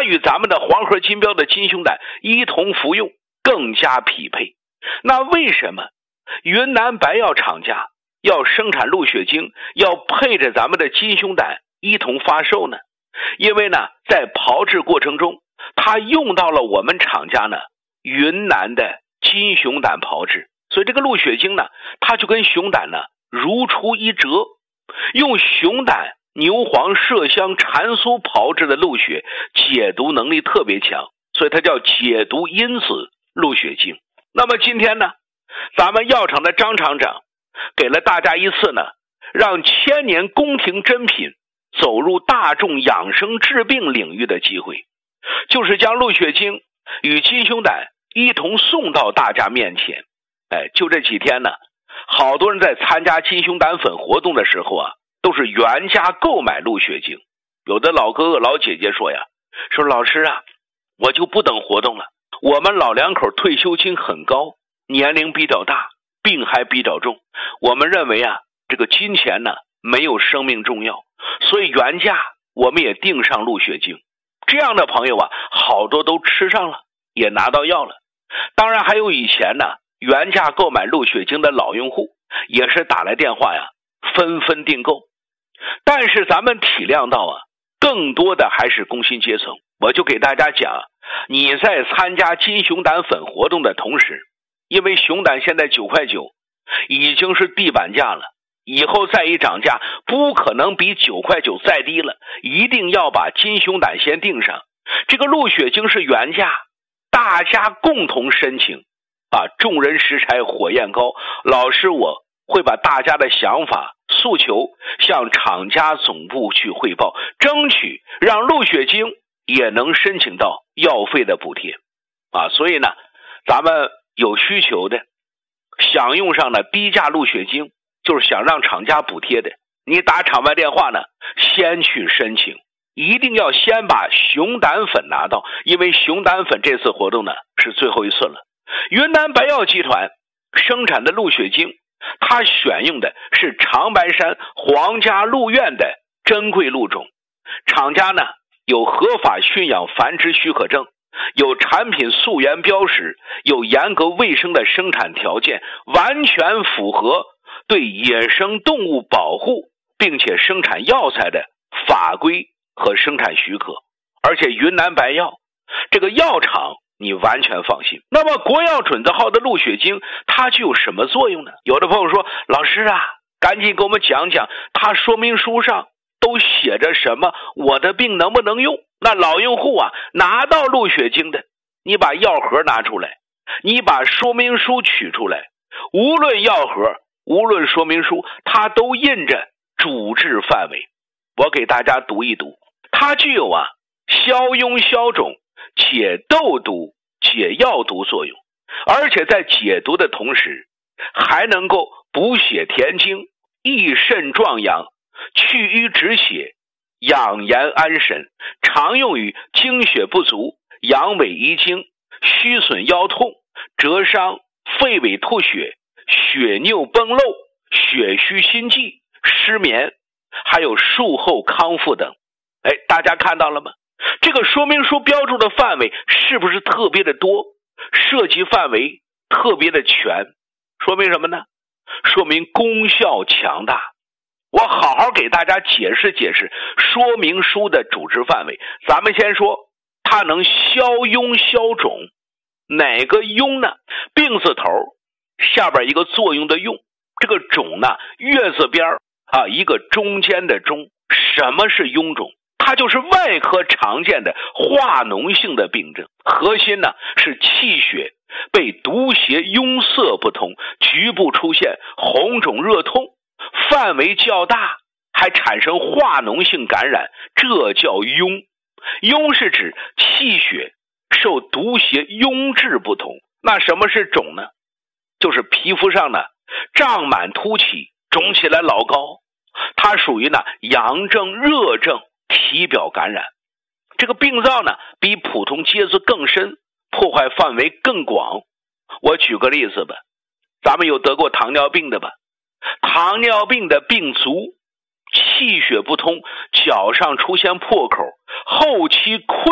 它与咱们的黄河金标的金熊胆一同服用更加匹配。那为什么云南白药厂家要生产鹿血精，要配着咱们的金熊胆一同发售呢？因为呢，在炮制过程中，它用到了我们厂家呢云南的金熊胆炮制，所以这个鹿血精呢，它就跟熊胆呢如出一辙。用熊胆、牛黄、麝香、蟾酥炮制的鹿血，解毒能力特别强，所以它叫解毒因子鹿血精。那么今天呢，咱们药厂的张厂长给了大家一次呢，让千年宫廷珍品走入大众养生治病领域的机会，就是将鹿血精与金熊胆一同送到大家面前。就这几天呢，好多人在参加金熊胆粉活动的时候啊，都是原价购买鹿血精。有的老哥哥老姐姐说呀，说老师啊，我就不等活动了，我们老两口退休金很高，年龄比较大，病还比较重，我们认为啊，这个金钱呢没有生命重要，所以原价我们也订上鹿血精。这样的朋友啊，好多都吃上了，也拿到药了。当然还有以前呢原价购买鹿血精的老用户，也是打来电话呀，纷纷订购。但是咱们体谅到啊，更多的还是工薪阶层。我就给大家讲，你在参加金熊胆粉活动的同时，因为熊胆现在9块9，已经是地板价了，以后再一涨价，不可能比9块9再低了，一定要把金熊胆先订上。这个鹿血精是原价，大家共同申请啊，众人拾柴火焰高。老师我会把大家的想法诉求向厂家总部去汇报，争取让鹿血精也能申请到药费的补贴啊。所以呢，咱们有需求的想用上的低价鹿血精，就是想让厂家补贴的，你打厂外电话呢，先去申请，一定要先把熊胆粉拿到，因为熊胆粉这次活动呢是最后一次了。云南白药集团生产的鹿血精，它选用的是长白山皇家鹿苑的珍贵鹿种，厂家呢有合法驯养繁殖许可证，有产品溯源标识，有严格卫生的生产条件，完全符合对野生动物保护并且生产药材的法规和生产许可。而且云南白药这个药厂你完全放心。那么国药准字号的鹿血精它具有什么作用呢？有的朋友说，老师啊，赶紧给我们讲讲它说明书上都写着什么，我的病能不能用？那老用户啊，拿到鹿血精的，你把药盒拿出来，你把说明书取出来，无论药盒无论说明书，它都印着主治范围。我给大家读一读，它具有啊消痈消肿、解痘毒、解药毒作用，而且在解毒的同时还能够补血填精、益肾壮阳、去瘀止血、养颜安神，常用于精血不足、阳痿遗精、虚损腰痛、折伤、肺痿吐血、血尿崩漏、血虚心悸、失眠，还有术后康复等。大家看到了吗？这个说明书标注的范围是不是特别的多，涉及范围特别的全？说明什么呢？说明功效强大。我好好给大家解释解释说明书的主治范围。咱们先说它能消痈消肿，哪个痈呢？病字头下边一个作用的用，这个肿呢月字边啊一个中间的中。什么是痈肿？它就是外科常见的化脓性的病症，核心呢是气血被毒邪壅塞不通，局部出现红肿热痛，范围较大，还产生化脓性感染，这叫痈。痈是指气血受毒邪壅滞不通。那什么是肿呢？就是皮肤上呢胀满凸起，肿起来老高，它属于呢阳症热症，体表感染。这个病灶呢比普通疖子更深，破坏范围更广。我举个例子吧，咱们有得过糖尿病的吧？糖尿病的病足，气血不通，脚上出现破口，后期溃